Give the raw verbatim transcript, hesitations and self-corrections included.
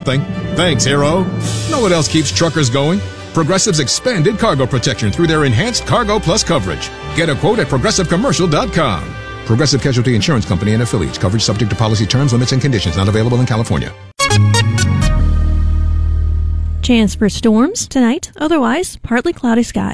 something. Thanks, hero. Know what else keeps truckers going? Progressive's expanded cargo protection through their enhanced Cargo Plus coverage. Get a quote at progressive commercial dot com. Progressive Casualty Insurance Company and affiliates. Coverage subject to policy terms, limits, and conditions. Not available in California. Chance for storms tonight. Otherwise, partly cloudy skies.